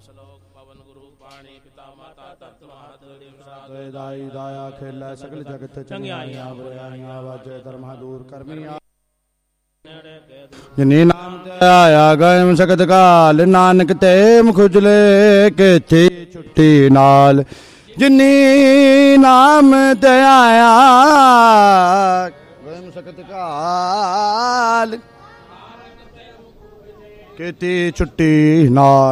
ਦਾਈ ਦਾਇਆ ਖੇਲਾ ਸਗਲ ਜਗਤ ਚੰਗਿਆਈਆਂ ਬੁਰਾਈਆਂ ਵਾਜੇ ਧਰਮਾ ਦੂਰ ਕਰਮੀਆਂ ਜਿਨੀ ਨਾਮ ਤੇ ਆਇਆ ਗਏ ਸਕਤ ਕਾਲ ਨਾਨਕ ਤੇ ਮੁਖਜਲੇ ਕਿਥੇ ਛੁੱਟੀ ਨਾਲ ਜਿਨੀ ਨਾਮ ਤੇ ਆਇਆ ਗਏ ਸਕਤ ਕਾਲ ਕਿਤੇ ਛੁੱਟੀ ਨਾਲ